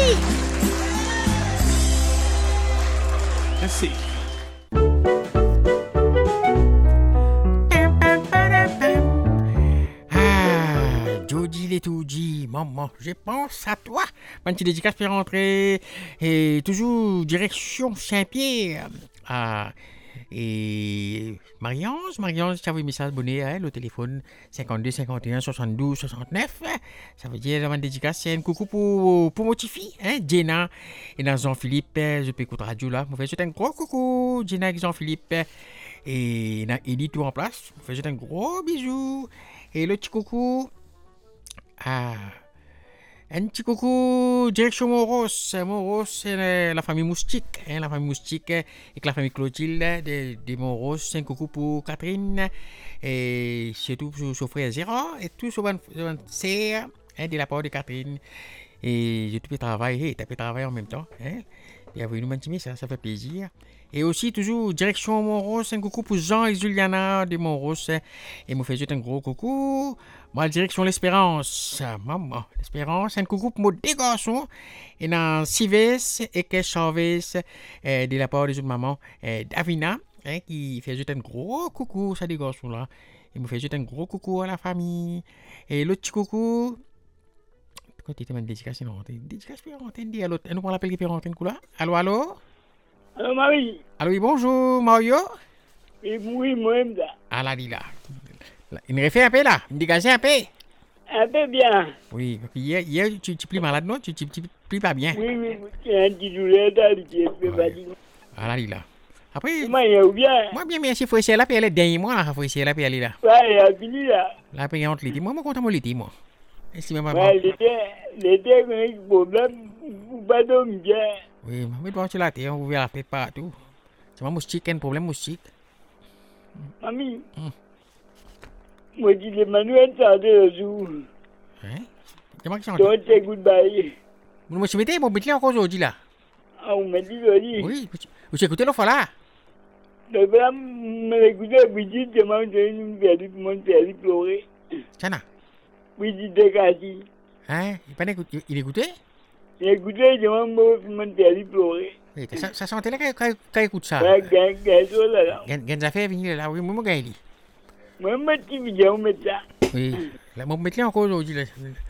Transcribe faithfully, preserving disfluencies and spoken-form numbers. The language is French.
Merci. Ah, Jody les Toudi, maman, je pense à toi. Ma petite dédicace pour rentrer. Et toujours direction Saint-Pierre. Ah, et Marie-Ange, Marie-Ange, tu as vu message abonné hein, le téléphone cinquante-deux cinquante et un soixante-douze soixante-neuf. Ça veut dire ma dédicace, c'est un coucou pour, pour mon petit fille, hein, Jenna. Et dans Jean-Philippe, je peux écouter radio là. Je vais jeter un gros coucou, Jenna et Jean-Philippe. Et dans Eddie tout en place. Je vais jeter un gros bisou. Et le petit coucou. Ah. Un petit coucou, direction Moros. Moros, c'est la, la famille Moustique. Hein, la famille Moustique et la famille Clotilde de, de Moros. C'est un coucou pour Catherine. Et surtout pour son frère Gérard. Et tout sur son sœur hein, de la part de Catherine. Et j'ai tout fait travailler. Et tu as fait travailler en même temps. Hein. Et avec nous, Mantimi, ça, ça fait plaisir. Et aussi, toujours, direction Moros, un coucou pour Jean et Juliana de Moros. Et me fait juste un gros coucou. Moi, direction l'Espérance. Maman, l'Espérance, un coucou pour mes deux garçons. Et dans Cives et que Chavez, euh, de la part des autres mamans, euh, Davina, hein, qui fait juste un gros coucou, ça, des garçons-là. Il me fait juste un gros coucou à la famille. Et l'autre petit coucou. Quand tu étais une dédicace, non, dédicace pour Antenne, dis à l'autre. Nous, on l'appelle pour Antenne, là. Allô, allô? Allô, Marie. Allô, oui, bonjour, Mario. Et oui, moi-même, là. Ah là, là. Il me refait un peu, là. Il me dégage un peu. Un peu bien. Oui, parce que hier, hier tu es plus malade, non? Tu es plus pas bien. Oui, oui, il y a un petit douleur là, qui est plus fatigué. Ah là, là. Après, moi, il y a bien. Moi, bien, merci, il faut essayer là, puis elle est dernier mois, là. Il faut essayer là, puis elle est là. Ouais, il a fini, là. Là, puis on te l'a dit. Moi, moi, content, moi, l'été, moi. Et si même ouais, l'été, l'été, il y a un problème, vous pas dormir bien. Oui, mais bon, tu l'as dit, on vous verra la tête partout. C'est moi, moustique, un problème moustique. Mamie, hum. Moi, je dis, Emmanuel, ça a été le jour. Hein? C'est moi qui chante. Donc, c'est goodbye. Vous me mettez, vous mettez encore aujourd'hui, là. Ah, vous mettez aujourd'hui? Oui, vous écoutez l'offre là? Donc, là, je m'écoutais, Brigitte, je m'en donné une perdu, pour mon perdu pleurer. Tiens, Brigitte de Cassis. Hein? Il écoutait? Il écoutait? Il écoutait, je m'en donné pour mon perdu pleurer. Ça, ça sentait là quand il écoute ça. Ouais, gagne, gagne, là, là. Gagne, ça fait venir là, oui, moi, moi, gagne. Moi, je me dis, je vais mettre ça. Oui, là, moi, je vais mettre là encore aujourd'hui, là.